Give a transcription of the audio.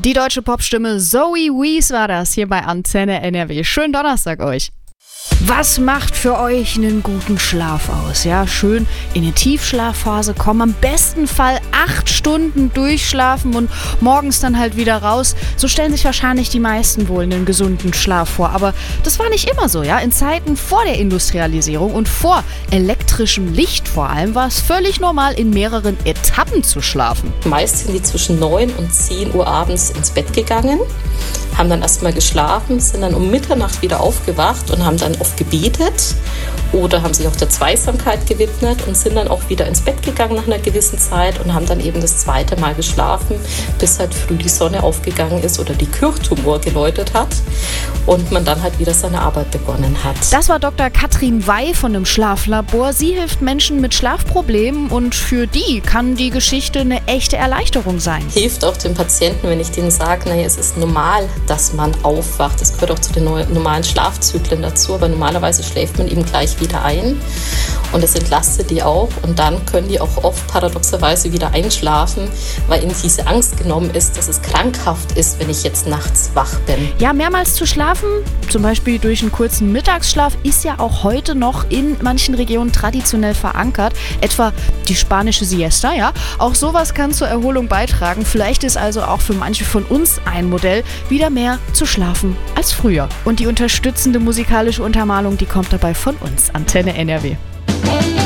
Die deutsche Popstimme Zoe Wees war das hier bei Antenne NRW. Schönen Donnerstag euch. Was macht für euch einen guten Schlaf aus? Ja, schön in eine Tiefschlafphase kommen, am besten Fall 8 Stunden durchschlafen und morgens dann halt wieder raus. So stellen sich wahrscheinlich die meisten wohl einen gesunden Schlaf vor. Aber das war nicht immer so, ja. In Zeiten vor der Industrialisierung und vor elektrischem Licht vor allem war es völlig normal, in mehreren Etappen zu schlafen. Meist sind die zwischen 9 und 10 Uhr abends ins Bett gegangen, haben dann erstmal geschlafen, sind dann um Mitternacht wieder aufgewacht und haben dann oft gebetet oder haben sich auch der Zweisamkeit gewidmet und sind dann auch wieder ins Bett gegangen nach einer gewissen Zeit und haben dann eben das zweite Mal geschlafen, bis halt früh die Sonne aufgegangen ist oder die Kirchturmuhr geläutet hat und man dann halt wieder seine Arbeit begonnen hat. Das war Dr. Katrin Wey von dem Schlaflabor. Sie hilft Menschen mit Schlafproblemen und für die kann die Geschichte eine echte Erleichterung sein. Hilft auch den Patienten, wenn ich denen sage, naja, es ist normal, dass man aufwacht. Das gehört auch zu den normalen Schlafzyklen dazu, aber normalerweise schläft man eben gleich wieder ein und es entlastet die auch und dann können die auch oft paradoxerweise wieder einschlafen, weil ihnen diese Angst genommen ist, dass es krankhaft ist, wenn ich jetzt nachts wach bin. Ja, mehrmals zu schlafen, zum Beispiel durch einen kurzen Mittagsschlaf, ist ja auch heute noch in manchen Regionen traditionell verankert, etwa die spanische Siesta, ja. Auch sowas kann zur Erholung beitragen. Vielleicht ist also auch für manche von uns ein Modell, wieder mehr zu schlafen als früher. Und die unterstützende musikalische Untermalung, die kommt dabei von uns, Antenne NRW.